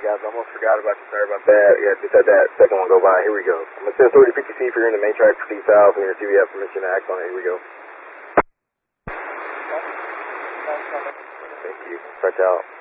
Guys, I almost forgot about you. Sorry about that. Yeah, just had that second one go by. Here we go. I'm going to send 3050C if you're in the main track for South. We're going to see if we have permission to act on it. Here we go. Thank you. Stretch out.